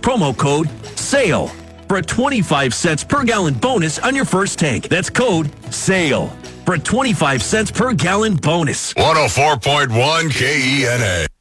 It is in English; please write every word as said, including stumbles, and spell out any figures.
promo code SALE for a twenty-five cents per gallon bonus on your first tank. That's code SALE for a twenty-five cents per gallon bonus. one oh four point one K E N A.